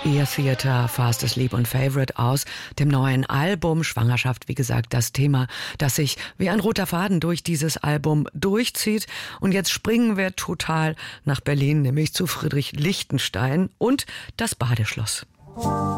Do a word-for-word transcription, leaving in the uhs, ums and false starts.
Ear Theater, Fast Asleep und Favorite aus dem neuen Album. Schwangerschaft, wie gesagt, das Thema, das sich wie ein roter Faden durch dieses Album durchzieht. Und jetzt springen wir total nach Berlin, nämlich zu Friedrich Lichtenstein und das Badeschloss.